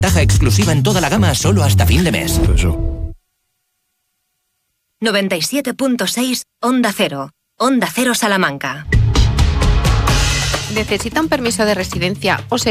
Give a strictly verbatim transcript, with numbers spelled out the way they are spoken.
Taja exclusiva en toda la gama solo hasta fin de mes. noventa y siete punto seis Onda Cero. Onda Cero Salamanca. ¿Necesita un permiso de residencia o se